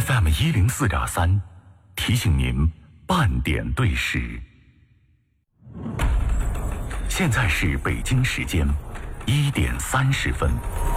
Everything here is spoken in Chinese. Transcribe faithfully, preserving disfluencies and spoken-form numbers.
F M 一零四点三，提醒您半点对时。现在是北京时间一点三十分。